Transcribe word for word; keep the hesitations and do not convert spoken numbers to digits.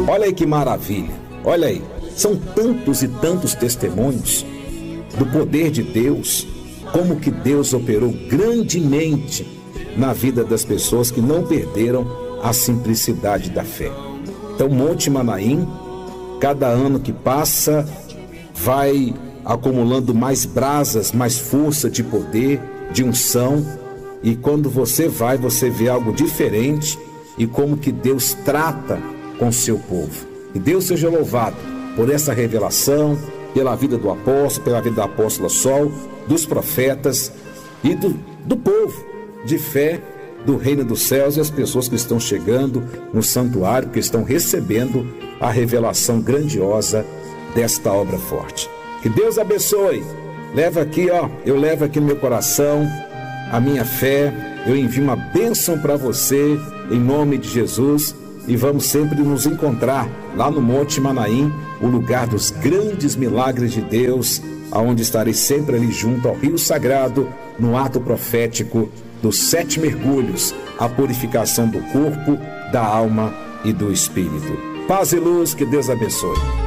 Olha aí que maravilha, olha aí, são tantos e tantos testemunhos do poder de Deus, como que Deus operou grandemente na vida das pessoas que não perderam a simplicidade da fé. Então, Monte Manaim, cada ano que passa, vai acumulando mais brasas, mais força de poder, de unção, e quando você vai, você vê algo diferente e como que Deus trata com seu povo. E Deus seja louvado por essa revelação, pela vida do apóstolo, pela vida da apóstola Sol, dos profetas e do, do povo de fé do reino dos céus e as pessoas que estão chegando no santuário, que estão recebendo a revelação grandiosa desta obra forte. Que Deus abençoe. Leva aqui, ó, eu levo aqui no meu coração a minha fé, eu envio uma bênção para você em nome de Jesus e vamos sempre nos encontrar lá no Monte Manaim, o lugar dos grandes milagres de Deus, aonde estarei sempre ali junto ao Rio Sagrado, no ato profético dos sete mergulhos, a purificação do corpo, da alma e do espírito. Paz e luz, que Deus abençoe.